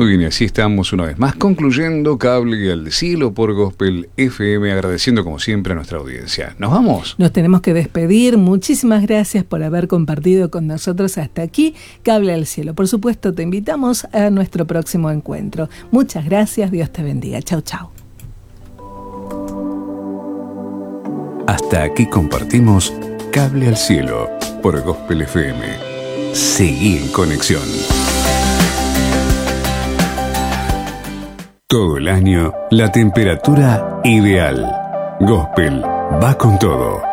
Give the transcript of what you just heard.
Muy bien, y así estamos una vez más concluyendo Cable al Cielo por Gospel FM, agradeciendo como siempre a nuestra audiencia. ¿Nos vamos? Nos tenemos que despedir. Muchísimas gracias por haber compartido con nosotros hasta aquí Cable al Cielo. Por supuesto, te invitamos a nuestro próximo encuentro. Muchas gracias, Dios te bendiga. Chau, chau. Hasta aquí compartimos Cable al Cielo por Gospel FM. Seguí en conexión. Todo el año, la temperatura ideal. Gospel va con todo.